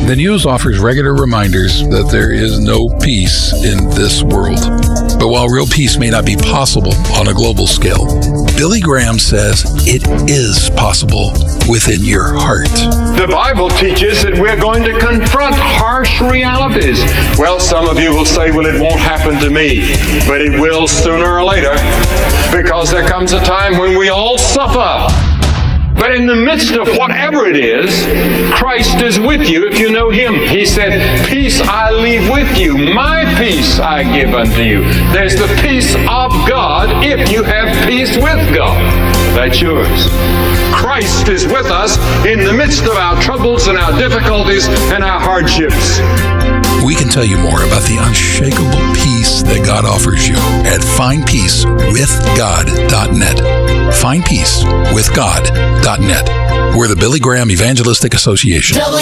The news offers regular reminders that there is no peace in this world. But while real peace may not be possible on a global scale, Billy Graham says it is possible within your heart. The Bible teaches that we're going to confront harsh realities. Well, some of you will say, well, it won't happen to me, but it will sooner or later, because there comes a time when we all suffer. But in the midst of whatever it is, Christ is with you if you know Him. He said, peace I leave with you, my peace I give unto you. There's the peace of God if you have peace with God. That's yours. Christ is with us in the midst of our troubles and our difficulties and our hardships. We can tell you more about the unshakable peace that God offers you at findpeacewithgod.net. Findpeacewithgod.net. We're the Billy Graham Evangelistic Association.